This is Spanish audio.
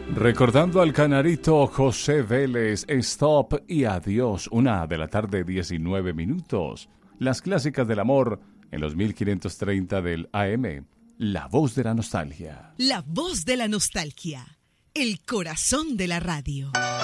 Recordando al canarito José Vélez, Stop y Adiós, 1:00 p.m, 19 minutos. Las clásicas del amor en los 1530 del AM. La voz de la nostalgia. La voz de la nostalgia. El corazón de la radio.